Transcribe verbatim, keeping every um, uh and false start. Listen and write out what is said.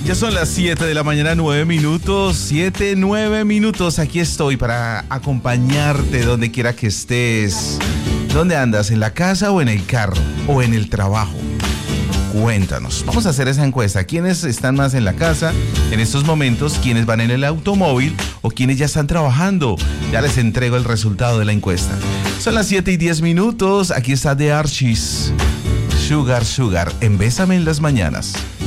Ya son las siete de la mañana, nueve minutos, siete, nueve minutos. Aquí estoy para acompañarte donde quiera que estés. ¿Dónde andas? ¿En la casa o en el carro? ¿O en el trabajo? Cuéntanos. Vamos a hacer esa encuesta. ¿Quiénes están más en la casa en estos momentos? ¿Quiénes van en el automóvil? ¿O quiénes ya están trabajando? Ya les entrego el resultado de la encuesta. Son las siete y diez minutos. Aquí está The Archies. Sugar, Sugar. En Bésame en las mañanas.